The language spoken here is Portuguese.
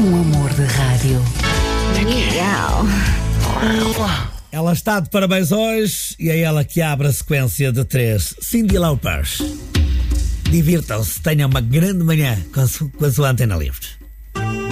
Um amor de rádio. Ela está de parabéns hoje e é ela que abre a sequência de 3. Cyndi Lauper. Divirtam-se, tenham uma grande manhã com a sua Antena Livre.